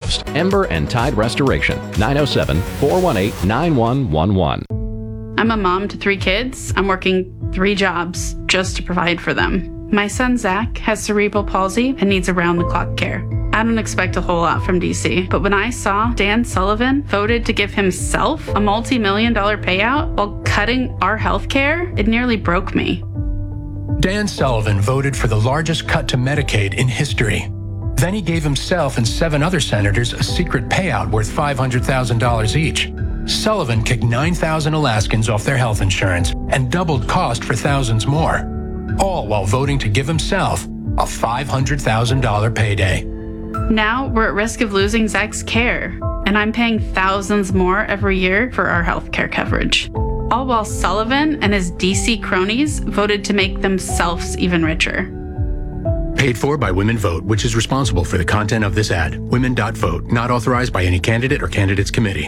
cost. Ember and Tide Restoration. 907-418-9111. I'm a mom to 3 kids. I'm working 3 jobs just to provide for them. My son Zach has cerebral palsy and needs around-the-clock care. I don't expect a whole lot from DC, but when I saw Dan Sullivan voted to give himself a multi-million-dollar payout while cutting our health care, it nearly broke me. Dan Sullivan voted for the largest cut to Medicaid in history. Then he gave himself and 7 other senators a secret payout worth $500,000 each. Sullivan kicked 9,000 Alaskans off their health insurance and doubled cost for thousands more, all while voting to give himself a $500,000 payday. Now we're at risk of losing Zach's care, and I'm paying thousands more every year for our health care coverage. All while Sullivan and his DC cronies voted to make themselves even richer. Paid for by Women Vote, which is responsible for the content of this ad. Women.vote, not authorized by any candidate or candidates committee.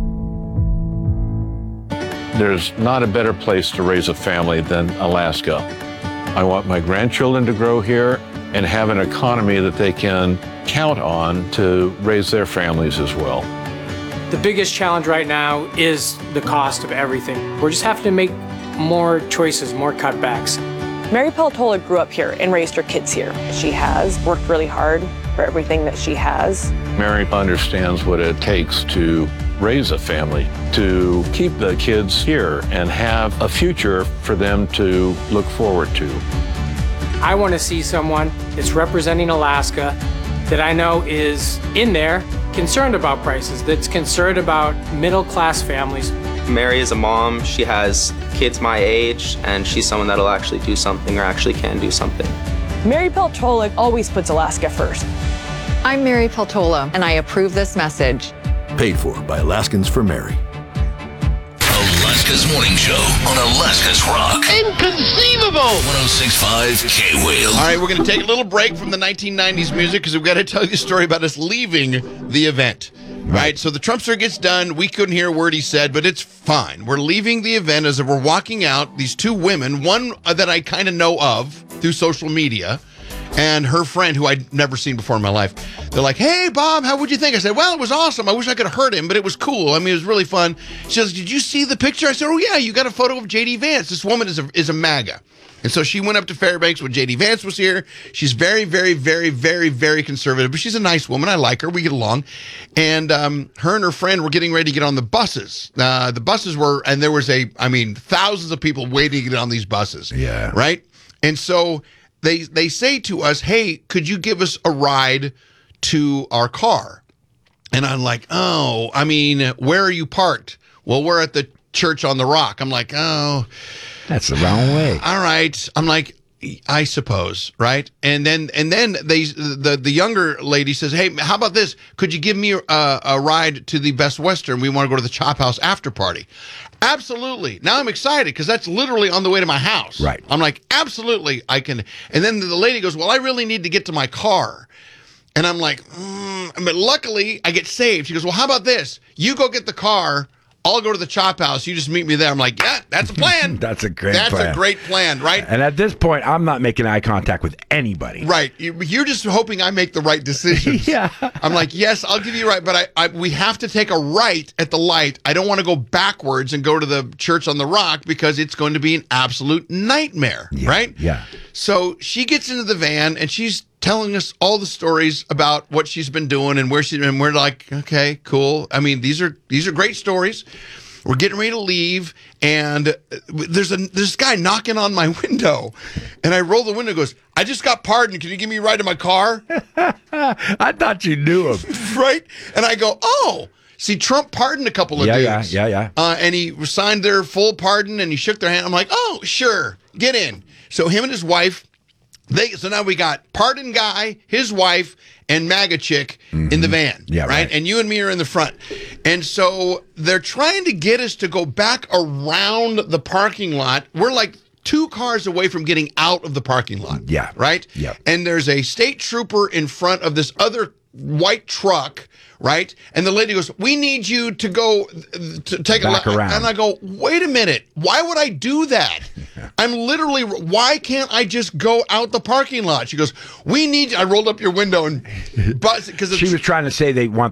There's not a better place to raise a family than Alaska. I want my grandchildren to grow here and have an economy that they can count on to raise their families as well. The biggest challenge right now is the cost of everything. We're just having to make more choices, more cutbacks. Mary Peltola grew up here and raised her kids here. She has worked really hard for everything that she has. Mary understands what it takes to raise a family, to keep the kids here and have a future for them to look forward to. I want to see someone that's representing Alaska that I know is in there concerned about prices, that's concerned about middle-class families. Mary is a mom. She has kids my age, and she's someone that'll actually do something or actually can do something. Mary Peltola always puts Alaska first. I'm Mary Peltola, and I approve this message. Paid for by Alaskans for Mary. Alaska's Morning Show on Alaska's Rock. Inconceivable! 106.5 K-Whale. All right, we're going to take a little break from the 1990s music because we've got to tell you a story about us leaving the event. Right, so the Trumpster gets done. We couldn't hear a word he said, but it's fine. We're leaving the event as we're walking out. These 2 women, one that I kind of know of through social media, and her friend who I'd never seen before in my life. They're like, "Hey, Bob, how would you think?" I said, "Well, it was awesome. I wish I could have heard him, but it was cool. I mean, it was really fun." She says, "Did you see the picture?" I said, "Oh, yeah, you got a photo of J.D. Vance. This woman is a MAGA." And so she went up to Fairbanks when J.D. Vance was here. She's very, very, very, very, very conservative, but she's a nice woman. I like her. We get along. And her and her friend were getting ready to get on the buses. The buses were, and there was thousands of people waiting to get on these buses. Yeah. Right? And so they say to us, "Hey, could you give us a ride to our car?" And I'm like, "Oh, where are you parked?" "Well, we're at the Church on the Rock." I'm like, "Oh, that's the wrong way." All right. I'm like, I suppose, right? And then the younger lady says, "Hey, how about this? Could you give me a ride to the Best Western? We want to go to the Chop House after party." Absolutely. Now I'm excited because that's literally on the way to my house. Right. I'm like, absolutely, I can. And then the lady goes, "Well, I really need to get to my car." And I'm like, but luckily I get saved. She goes, "Well, how about this? You go get the car. I'll go to the Chop House. You just meet me there." I'm like, "Yeah, that's a plan." That's a great plan. plan. That's a great plan, right? And at this point, I'm not making eye contact with anybody. Right. You're just hoping I make the right decisions. Yeah. I'm like, "Yes, I'll give you a right, but we have to take a right at the light. I don't want to go backwards and go to the Church on the Rock because it's going to be an absolute nightmare." Yeah, right? Yeah. So she gets into the van and she's telling us all the stories about what she's been doing and and we're like, "Okay, cool." These are great stories. We're getting ready to leave, and there's this guy knocking on my window, and I roll the window and goes, "I just got pardoned. Can you give me a ride to my car?" I thought you knew him. Right? And I go, "Oh, see, Trump pardoned a couple of dudes." Yeah. And he signed their full pardon, and he shook their hand. I'm like, "Oh, sure, get in." So him and his wife, so now we got pardon guy, his wife, and MAGA chick in the van, right? And you and me are in the front. And so they're trying to get us to go back around the parking lot. We're like 2 cars away from getting out of the parking lot. Yeah. Right? Yeah. And there's a state trooper in front of this other white truck, right? And the lady goes, "We need you to go to take back around." And I go, "Wait a minute. Why would I do that? Why can't I just go out the parking lot?" She goes, "We need," I rolled up your window and because she was trying to say they